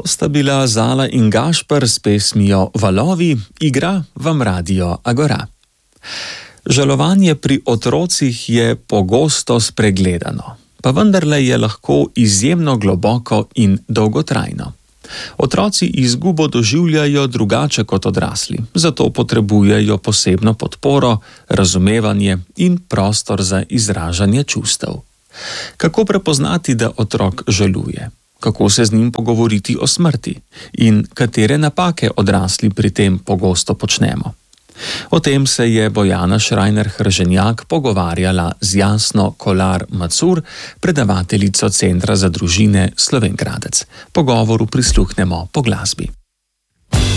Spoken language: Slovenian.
To sta bila Zala in Gašper s pesmijo Valovi, igra vam Radio Agora. Žalovanje pri otrocih je pogosto spregledano, pa vendarle je lahko izjemno globoko in dolgotrajno. Otroci izgubo doživljajo drugače kot odrasli, zato potrebujejo posebno podporo, razumevanje in prostor za izražanje čustev. Kako prepoznati, da otrok žaluje? Kako se z njim pogovoriti o smrti? In katere napake odrasli pri tem pogosto počnemo? O tem se je Bojana Šrajner-Hrženjak pogovarjala z Jasno Kolar-Macur, predavateljico Centra za družine Slovenj Gradec. Pogovoru prisluhnemo po glasbi.